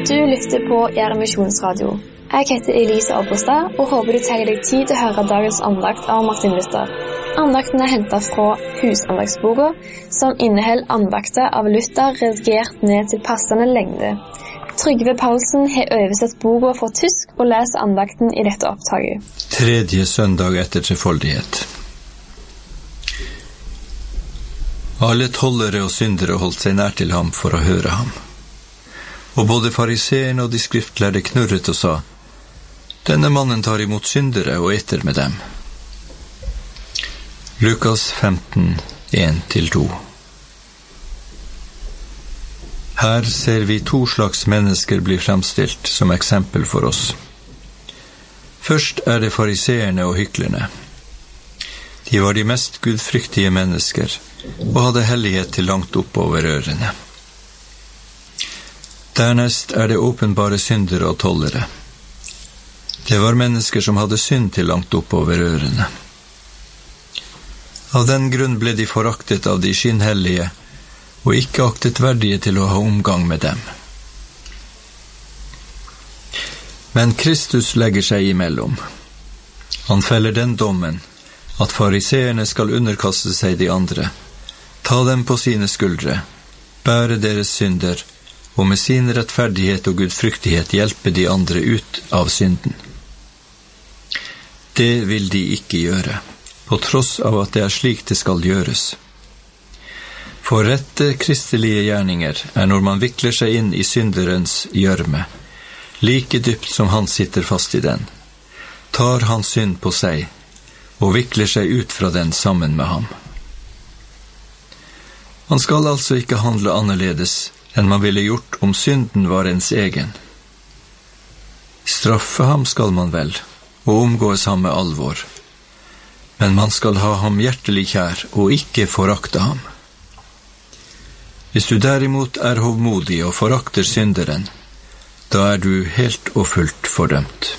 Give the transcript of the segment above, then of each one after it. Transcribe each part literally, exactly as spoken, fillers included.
Du lytter på Gjerde Misjonsradio. Jeg heter Elise Oppestad og håper du tar deg tid til å høre dagens andakt av Martin Luther. Andakten er hentet fra Husandagsboka, som inneholder andakter av Luther redigert ned til passende lengde. Trygve Paulsen har oversett boka fra tysk og leser andakten i dette opptaket. Tredje søndag etter trefoldighet. Alle tollere og syndere holdt seg nær til ham for å høre ham. Og både fariseerne og de skriftlærde knurret og sa: Denne mannen tar imot syndere og eter med dem. Lukas femten, en til to. Her ser vi to slags mennesker bli fremstilt som eksempel for oss. Først er det fariseerne og hyklerne. De var de mest gudfryktige mennesker og hadde hellighet til langt oppover ørene. Dernest er det åpenbare syndere og tollere. Det var mennesker som hadde synd til langt oppover ørene. Av den grunn ble de foraktet av de skinnhellige, og ikke aktet verdige til å ha omgang med dem. Men Kristus legger seg imellom. Han feller den dommen, at fariseerne skal underkaste seg de andre, ta dem på sine skuldre, bære deres synder, og med sin rettferdighet og gudfryktighet hjelpe de andre ut av synden. Det vil de ikke gjøre, på tross av at det er slik det skal gjøres. For rette kristelige gjerninger er når man vikler seg inn i synderens gjørme, like dypt som han sitter fast i den, tar hans synd på seg, og vikler seg ut fra den sammen med ham. Man skal altså ikke handle annerledes enn man ville gjort om synden var ens egen. Straffe ham skal man vel, og omgås ham med alvor. Men man skal ha ham hjertelig kjær, og ikke forakte ham. Hvis du derimot er hovmodig og forakter synderen, da er du helt og fullt fordømt.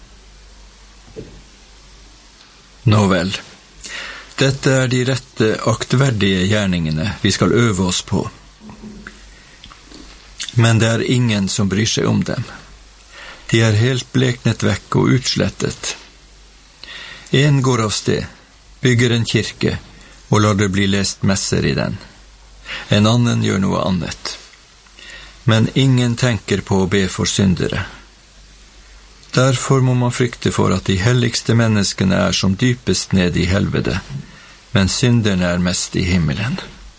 Nå vel, dette er de rette aktverdige gjerningene vi skal øve oss på. Men det er ingen som bryr seg om dem. De er helt bleknet vekk og utslettet. En går av sted, bygger en kirke og lar det bli lest messer i den. En annen gjør noe annet. Men ingen tenker på å be for syndere. Derfor må man frykte for at de helligste menneskene er som dypest ned i helvete, men synderne er mest i himmelen.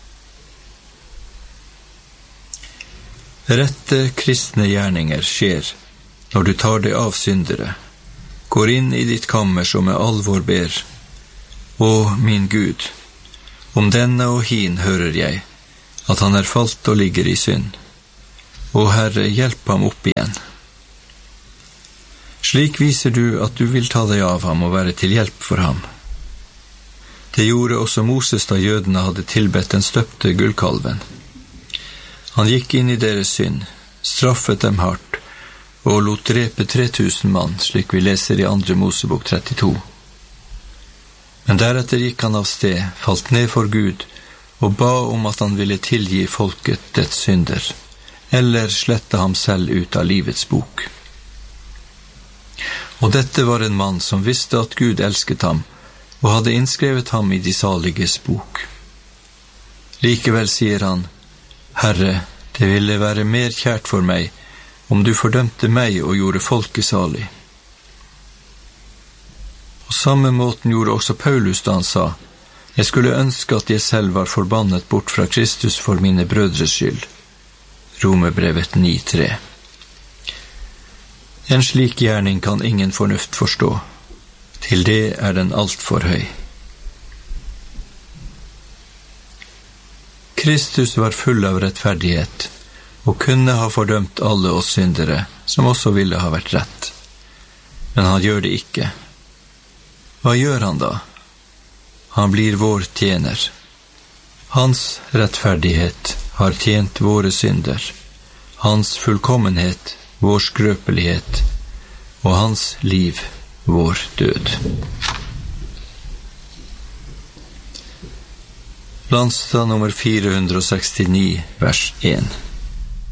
Rette kristne gjerninger skjer når du tar deg av syndere, går inn i ditt kammer som med alvor ber: Å, min Gud, om denne og hin hører jeg, at han er falt og ligger i synd. Å Herre, hjelp ham opp igjen. Slik viser du at du vil ta deg av ham og være til hjelp for ham. Det gjorde også Moses da jødene hadde tilbedt den støpte gullkalven. Han gikk inn i deres synd, straffet dem hardt, og lot drepe tre tusen mann, slik vi leser i andre Mosebok trettito. Men deretter gikk han av sted, falt ned for Gud, og ba om at han ville tilgi folket dets synder, eller slette ham selv ut av livets bok. Og dette var en mann som visste at Gud elsket ham, og hadde innskrevet ham i de saliges bok. Likevel sier han: Herre, det ville være mer kjært for meg om du fordømte meg og gjorde folket salig. På samme måten gjorde også Paulus da han sa: Jeg skulle ønske at jeg selv var forbannet bort fra Kristus for mine brødres skyld. Romerbrevet ni tre. En slik gjerning kan ingen fornuft forstå. Til det er den alt for høy. Kristus var full av rettferdighet, og kunne ha fordømt alle oss syndere, som også ville ha vært rett. Men han gjør det ikke. Hva gjør han da? Han blir vår tjener. Hans rettferdighet har tjent våre synder, hans fullkommenhet vår skrøpelighet, og hans liv vår død. Landstad nummer fire hundre og sekstini, vers en.